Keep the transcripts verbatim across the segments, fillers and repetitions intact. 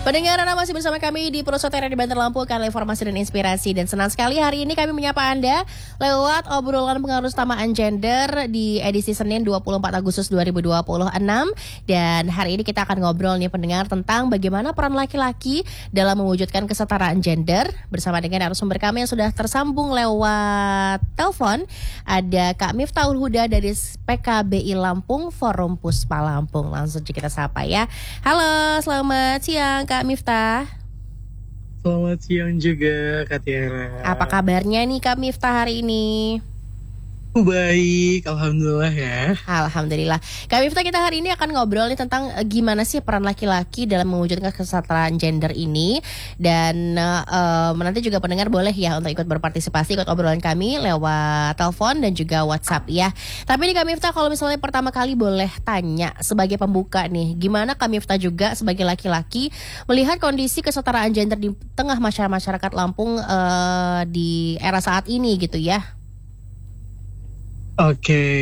Pendengar Anda masih bersama kami di Prosotera di Banter Lampung, karena informasi dan inspirasi. Dan senang sekali hari ini kami menyapa Anda lewat obrolan pengaruh utamaan gender di edisi Senin dua puluh empat Agustus dua ribu dua puluh enam. Dan hari ini kita akan ngobrol nih pendengar tentang bagaimana peran laki-laki dalam mewujudkan kesetaraan gender. Bersama dengan narasumber kami yang sudah tersambung lewat telepon. Ada Kak Miftahul Huda dari P K B I Lampung, Forum Puspa Lampung. Langsung kita sapa ya. Halo, selamat siang Kak Miftah. Selamat siang juga Kak Tiara. Apa kabarnya nih Kak Miftah hari ini? Baik, alhamdulillah ya. Alhamdulillah. Kak Miftah, kita hari ini akan ngobrol nih tentang uh, gimana sih peran laki-laki dalam mewujudkan kesetaraan gender ini. Dan uh, nanti juga pendengar boleh ya untuk ikut berpartisipasi, ikut obrolan kami lewat telepon dan juga WhatsApp ya. Tapi nih Kak Miftah, kalau misalnya pertama kali boleh tanya sebagai pembuka nih, gimana Kak Miftah juga sebagai laki-laki melihat kondisi kesetaraan gender di tengah masyarakat Lampung uh, di era saat ini gitu ya? Oke, okay,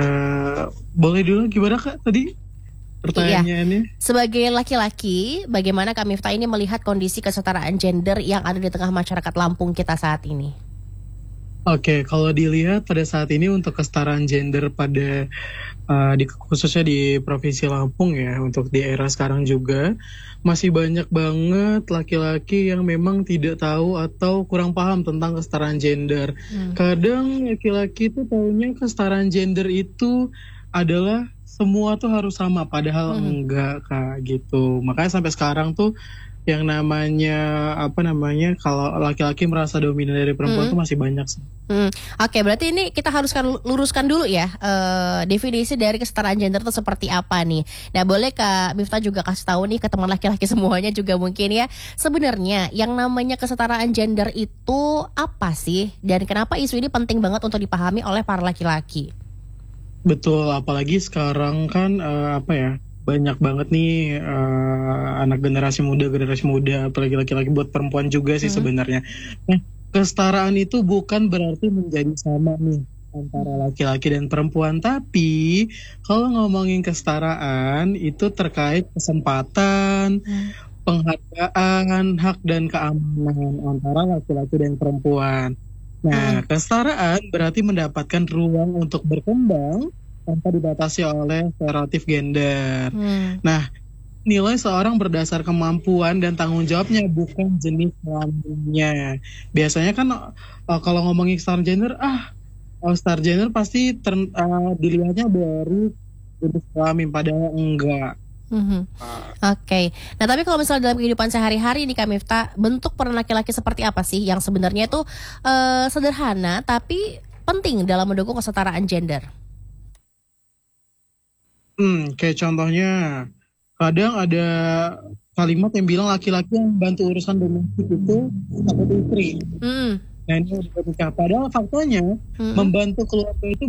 uh, boleh dulu gimana Kak tadi pertanyaannya? Iya. Sebagai laki-laki, bagaimana Kak Miftah ini melihat kondisi kesetaraan gender yang ada di tengah masyarakat Lampung kita saat ini? Oke, okay, kalau dilihat pada saat ini untuk kesetaraan gender pada uh, di, khususnya di Provinsi Lampung ya, untuk di era sekarang juga masih banyak banget laki-laki yang memang tidak tahu atau kurang paham tentang kesetaraan gender. Hmm. Kadang laki-laki itu taunya kesetaraan gender itu adalah semua tuh harus sama, padahal hmm. enggak Kak gitu. Makanya sampai sekarang tuh yang namanya apa namanya kalau laki-laki merasa dominan dari perempuan hmm. tuh masih banyak sih. Hmm. Oke, berarti ini kita harus kan luruskan dulu ya uh, definisi dari kesetaraan gender itu seperti apa nih. Nah, boleh Kak Miftah juga kasih tahu nih ke teman laki-laki semuanya juga mungkin ya, sebenarnya yang namanya kesetaraan gender itu apa sih dan kenapa isu ini penting banget untuk dipahami oleh para laki-laki? Betul, apalagi sekarang kan uh, apa ya? Banyak banget nih uh, anak generasi muda, generasi muda, apalagi laki-laki buat perempuan juga sih hmm. sebenarnya. Nah, kesetaraan itu bukan berarti menjadi sama nih antara laki-laki dan perempuan, tapi kalau ngomongin kesetaraan itu terkait kesempatan, hmm. penghargaan, hak dan keamanan antara laki-laki dan perempuan. Nah, hmm. kesetaraan berarti mendapatkan ruang untuk berkembang tanpa dibatasi oleh stereotip gender. Hmm. Nah, nilai seorang berdasar kemampuan dan tanggung jawabnya, bukan jenis kelaminnya. Biasanya kan uh, kalau ngomongin kesetaraan gender, ah, uh, kesetaraan gender pasti ter, uh, dilihatnya dari jenis kelamin, padahal enggak. Mm-hmm. uh. Oke. Okay. Nah, tapi kalau misalnya dalam kehidupan sehari-hari nih Kak Miftah, bentuk peran laki-laki seperti apa sih yang sebenarnya itu uh, sederhana tapi penting dalam mendukung kesetaraan gender? Hmm, kayak contohnya, kadang ada kalimat yang bilang laki-laki yang bantu urusan domestik itu satu istri. Mm. Nah, ini udah nikah. Padahal faktanya mm. membantu keluarga itu